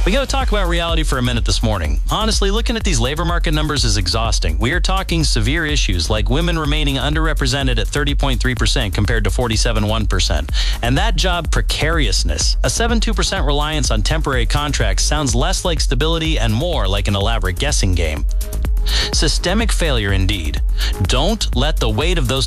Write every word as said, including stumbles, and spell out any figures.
We got to talk about reality for a minute this morning. Honestly, looking at these labor market numbers is exhausting. We are talking severe issues like women remaining underrepresented at thirty point three percent compared to forty-seven point one percent. And that job precariousness, a seven point two percent reliance on temporary contracts, sounds less like stability and more like an elaborate guessing game. Systemic failure indeed. Don't let the weight of those